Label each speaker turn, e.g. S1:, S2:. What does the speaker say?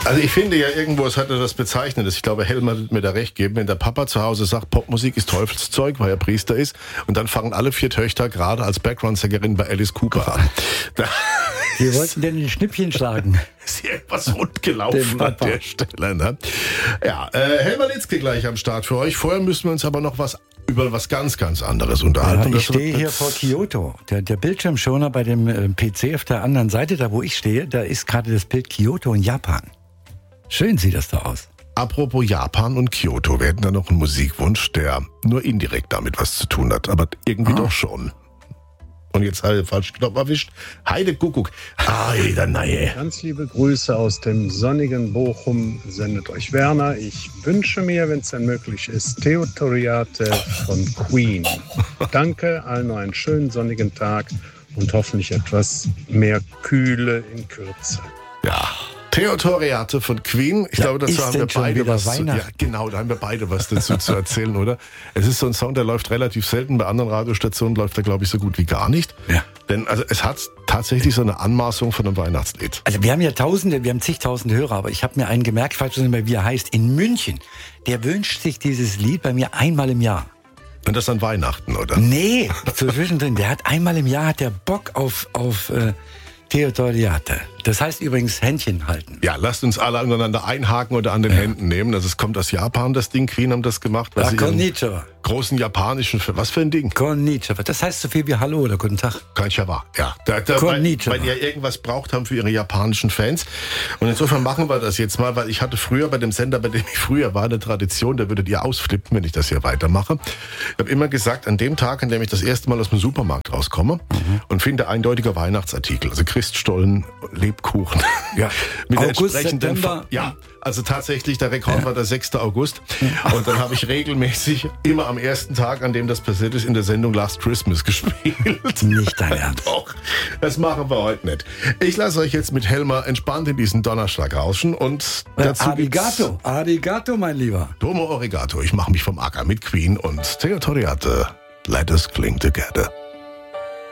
S1: Also ich finde ja irgendwo, es hatte das Bezeichnendes. Ich glaube, Helmer wird mir da recht geben, wenn der Papa zu Hause sagt, Popmusik ist Teufelszeug, weil er Priester ist, und dann fangen alle 4 Töchter gerade als Background-Sängerin bei Alice Cooper an.
S2: Wir wollten denn ein Schnippchen schlagen.
S1: Ist hier etwas rund gelaufen an der Stelle. Ne? Ja, Helmer Litzke gleich am Start für euch. Vorher müssen wir uns aber noch über was ganz, ganz anderes unterhalten.
S2: Ja, ich stehe hier vor Kyoto. Der Bildschirmschoner bei dem PC auf der anderen Seite, da wo ich stehe, da ist gerade das Bild Kyoto in Japan. Schön sieht das da aus.
S1: Apropos Japan und Kyoto, wir hätten da noch einen Musikwunsch, der nur indirekt damit was zu tun hat, aber irgendwie doch schon. Und jetzt halt falsch Knopf erwischt. Heide Kuckuck. Heide Neue.
S3: Ganz liebe Grüße aus dem sonnigen Bochum. Sendet euch Werner. Ich wünsche mir, wenn es dann möglich ist, Theotoriate von Queen. Danke, allen noch einen schönen sonnigen Tag und hoffentlich etwas mehr Kühle in Kürze.
S1: Ja. Theotoriate von Queen. Ich glaube, dazu haben wir beide was zu, ja, genau, da haben wir beide was dazu zu erzählen, oder? Es ist so ein Song, der läuft relativ selten. Bei anderen Radiostationen läuft er, glaube ich, so gut wie gar nicht. Ja. Denn also es hat tatsächlich so eine Anmaßung von einem Weihnachtslied.
S2: Also wir haben ja zigtausende Hörer, aber ich habe mir einen gemerkt, ich weiß nicht mehr, wie er heißt, in München. Der wünscht sich dieses Lied bei mir einmal im Jahr.
S1: Und das an Weihnachten, oder?
S2: Nee, zwischendrin. Der hat einmal im Jahr Bock auf Theotoriate. Das heißt übrigens Händchen halten.
S1: Ja, lasst uns alle aneinander einhaken oder an den Händen nehmen. Also es kommt aus Japan, das Ding. Queen haben das gemacht.
S2: Ja, Konnichiwa.
S1: Großen japanischen, was für ein Ding?
S2: Konnichiwa. Das heißt so viel wie Hallo oder Guten Tag.
S1: Konnichiwa, ja.
S2: Konnichiwa.
S1: Weil die ja irgendwas braucht haben für ihre japanischen Fans. Und insofern machen wir das jetzt mal, weil ich hatte früher bei dem Sender, bei dem ich früher war, eine Tradition, da würdet ihr ausflippen, wenn ich das hier weitermache. Ich habe immer gesagt, an dem Tag, an dem ich das erste Mal aus dem Supermarkt rauskomme und finde eindeutiger Weihnachtsartikel, also Christstollen, Lebkuchen. Ja, mit
S2: August, September.
S1: Ja, also tatsächlich, der Rekord war der 6. August. Und dann habe ich regelmäßig immer am ersten Tag, an dem das passiert ist, in der Sendung Last Christmas gespielt.
S2: Nicht dein Ernst.
S1: Doch, das machen wir heute nicht. Ich lasse euch jetzt mit Helmer entspannt in diesen Donnerstag rauschen und dazu
S2: Arigato, Arigato, mein Lieber.
S1: Domo Arigato, ich mache mich vom Acker mit Queen und Theotoriate. Let us cling together.